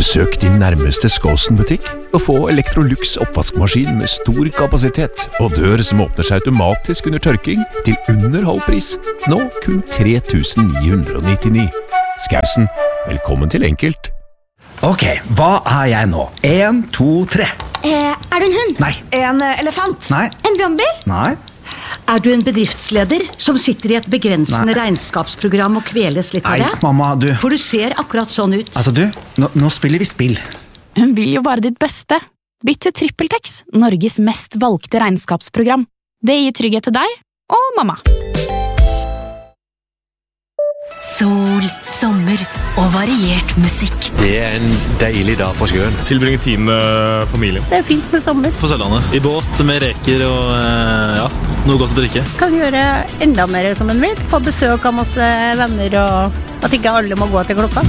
Besøk din nærmeste Skåsen-butikk og få Electrolux oppvaskmaskin med stor kapasitet og dør som åpner seg automatisk under tørking til under halv pris. Nå kun 3.999. Skausen, velkommen til Enkelt. Ok, hva er jeg nå? 1, 2, 3. Er du en hund? Nei. En elefant? Nei. En brannbil? Nei. Er du en bedriftsleder som sitter i et begrensende regnskapsprogram og kveles litt av det? Nei, mamma, du. For du ser akkurat sånn ut. Altså, du, nå spiller vi spill. Hun vil jo bare ditt beste. Bytt til TrippelTex, Norges mest valgte regnskapsprogram. Det gir trygghet til deg og mamma. Sol, sommer og variert musikk. Det er en deilig dag på sjøen. Tilbringe tid med familien. Det er fint med sommer. På Sørlandet. I båt med reker og noe godt å drikke. Kan gjøre enda mer som en vil. Få besøk av masse venner og at ikke alle må gå til klokka.